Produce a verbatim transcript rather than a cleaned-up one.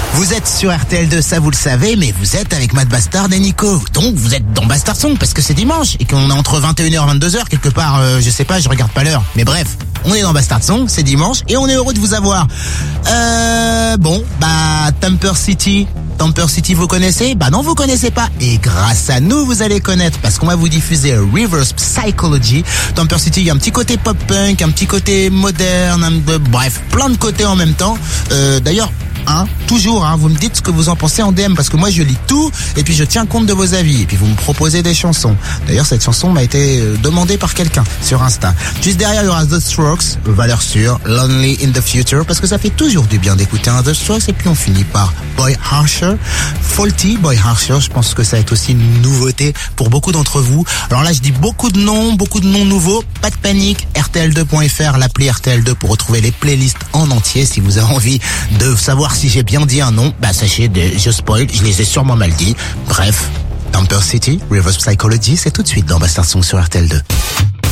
Vous êtes sur R T L deux, ça vous le savez, mais vous êtes avec Matt Bastard et Nico. Donc vous êtes dans Bastard Song parce que c'est dimanche et qu'on est entre vingt et une heures et vingt-deux heures quelque part, euh, je sais pas, je regarde pas l'heure. Mais bref, on est dans Bastard Song, c'est dimanche et on est heureux de vous avoir. Euh, bon, bah, Temper City. Temper City, vous connaissez? Bah non, vous connaissez pas. Et grâce à nous, vous allez connaître parce qu'on va vous diffuser Reverse Psychology. Temper City, il y a un petit côté pop-punk, un petit côté moderne, un, de, bref, plein de côtés en même temps. Euh, d'ailleurs, Hein, toujours, hein, vous me dites ce que vous en pensez en D M parce que moi je lis tout et puis je tiens compte de vos avis et puis vous me proposez des chansons. D'ailleurs cette chanson m'a été euh, demandée par quelqu'un sur Insta. Juste derrière il y aura The Strokes, valeur sûre, Lonely in the Future parce que ça fait toujours du bien d'écouter un The Strokes et puis on finit par Boy Harsher, Faulty Boy Harsher. Je pense que ça va être aussi une nouveauté pour beaucoup d'entre vous. Alors là je dis beaucoup de noms, beaucoup de noms nouveaux, pas de panique, R T L deux point F R, l'appli R T L deux pour retrouver les playlists en entier si vous avez envie de savoir si j'ai bien dit un nom, bah sachez, je spoil, je les ai sûrement mal dit. Bref, Temper City, Reverse Psychology, c'est tout de suite dans Bastard Song sur R T L deux.